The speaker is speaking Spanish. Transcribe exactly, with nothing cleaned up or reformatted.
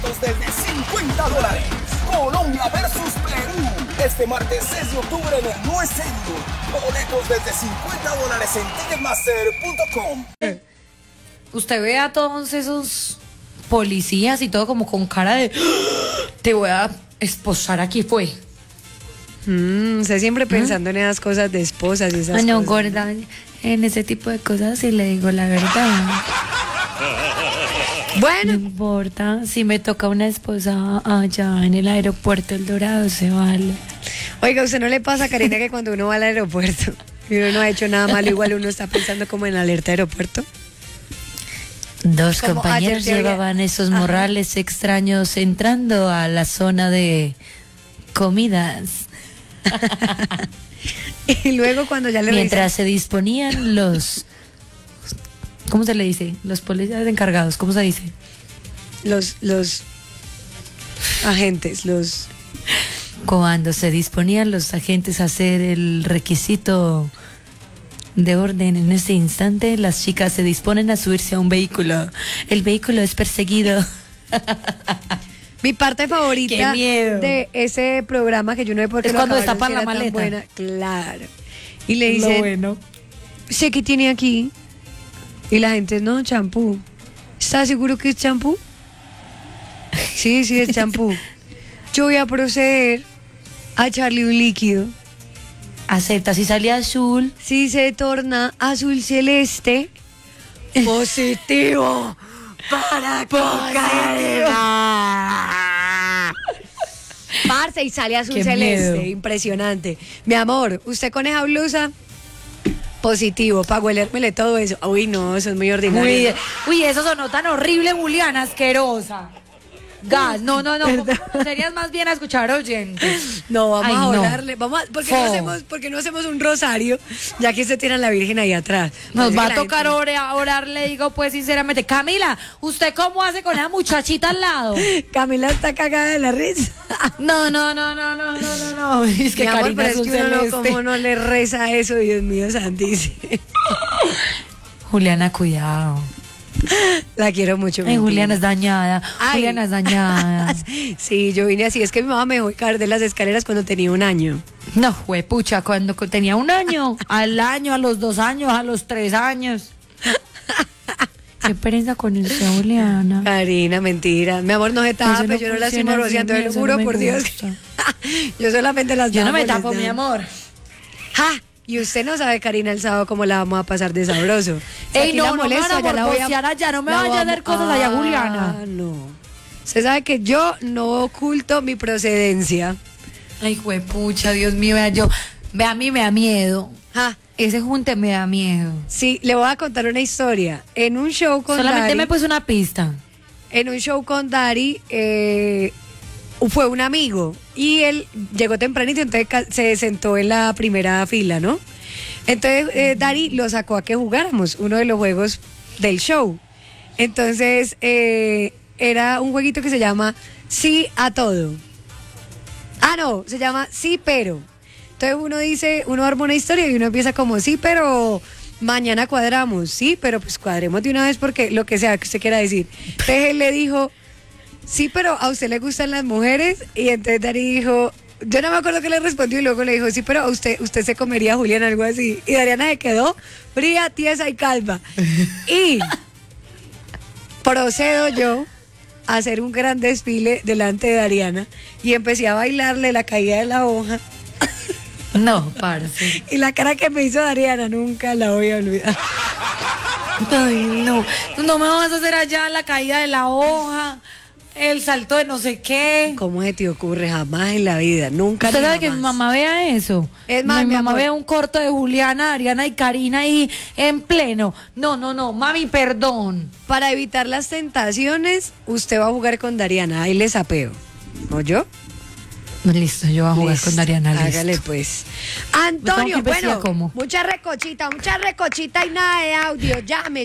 Desde cincuenta dólares. Colombia versus Perú. Este martes seis de octubre en el No Es Serio. Boletos desde cincuenta dólares en ticketmaster punto com. Usted ve a todos esos policías y todo como con cara de te voy a esposar, aquí fue. Mm, usted siempre pensando ¿Mm? en esas cosas de esposas y esas ah, no, cosas. gorda, en ese tipo de cosas sí le digo la verdad. Bueno. No importa, si me toca una esposa allá en el aeropuerto El Dorado, se vale. Oiga, ¿usted no le pasa, Karina, que cuando uno va al aeropuerto y uno no ha hecho nada malo, igual uno está pensando como en alerta aeropuerto? Dos Como compañeros llevaban esos morrales Ajá. extraños entrando a la zona de comidas. Y luego cuando ya le Mientras revisan... se disponían los... ¿Cómo se le dice? Los policías encargados, ¿cómo se dice? Los, los agentes, los... Cuando se disponían los agentes a hacer el requisito de orden en ese instante, las chicas se disponen a subirse a un vehículo. El vehículo es perseguido. Mi parte favorita de ese programa, que yo no sé por qué es lo cuando acabaron, destapan si la era tan maleta. Buena. Claro. Y le dicen, bueno. sé que tiene aquí. Y la gente, no, champú. ¿Estás seguro que es champú? Sí, sí, es champú. Yo voy a proceder a echarle un líquido. Acepta, si sale azul. Si se torna azul celeste, positivo para cocaína. Parce, y sale azul Qué celeste, miedo. impresionante. Mi amor, usted con esa blusa, positivo, para huelérmele todo eso. Uy, no, eso es muy ordinario. Uy, ¿no? uy, eso sonó tan horrible, Juliana, asquerosa. Gas, no, no, no, serías más bien a escuchar oyentes. No, vamos Ay, a no. orarle, vamos a, ¿por qué no hacemos, por qué no hacemos un rosario? Ya que usted tiene a la Virgen ahí atrás. Nos va a la tocar gente... orar, orar, le digo pues sinceramente. Camila, ¿usted cómo hace con esa muchachita al lado? Camila está cagada de la risa. No, no, no, no, no, no, no, no. Es que Mi amor, Karina pero es es que uno no, celeste. ¿cómo no le reza eso? Dios mío santísimo. Juliana, cuidado. La quiero mucho. Ay, Juliana es dañada. Ay. Juliana es dañada. Sí, yo vine así. Es que mi mamá me dejó caer de las escaleras cuando tenía un año. No, juepucha, cuando tenía un año, al año, a los dos años, a los tres años. Qué pereza con usted, Juliana. Karina, mentira. Mi amor, no se tapa, no yo no la estoy funciona morboseando, así, te lo eso juro no me por Dios. gusta. Yo solamente las Yo no me tapo, tapo, les mi da. amor. ¡Ja! Y usted no sabe, Karina, el sábado cómo la vamos a pasar de sabroso. Si Ey, aquí no, la no me molesto, van a allá la voy morbosear allá, no me la vaya a vamos- hacer cosas allá, Ah, Juliana. no. Usted sabe que yo no oculto mi procedencia. Ay, juepucha, Dios mío, vea yo. Ve, a mí me da miedo. Ja. Ese junte me da miedo. Sí, le voy a contar una historia. En un show con Solamente Dari, me puso una pista. en un show con Dari, eh, fue un amigo y él llegó tempranito, entonces ca- se sentó en la primera fila, ¿no? Entonces eh, Dari lo sacó a que jugáramos uno de los juegos del show. Entonces eh, era un jueguito que se llama Sí a todo. Ah, no, se llama Sí pero. Entonces uno dice, uno arma una historia y uno empieza como sí, pero mañana cuadramos, sí, pero pues cuadremos de una vez porque lo que sea que usted quiera decir. Entonces él le dijo, sí, pero a usted le gustan las mujeres, y entonces Dari dijo, yo no me acuerdo qué le respondió, y luego le dijo, sí, pero a usted, usted se comería a Julián, algo así. Y Dariana se quedó fría, tiesa y calma. Y procedo yo a hacer un gran desfile delante de Dariana y empecé a bailarle la caída de la hoja. No, parce. Y la cara que me hizo Dariana nunca la voy a olvidar. Ay, no. No me vas a hacer allá la caída de la hoja, el salto de no sé qué. ¿Cómo se te ocurre? Jamás en la vida, nunca. ¿Usted ni sabe que mi jamás. mamá vea eso? Es más, mi, mi mamá amor. ve un corto de Juliana, Ariana y Karina ahí en pleno. No, no, no, mami, perdón. Para evitar las tentaciones, usted va a jugar con Dariana. Ahí le sapeo. ¿O yo? Listo, yo voy a jugar Listo. con Ariana. Listo. Hágale pues. Tengo Antonio, que ir vestida bueno, como. mucha recochita, mucha recochita y nada de audio. Llame.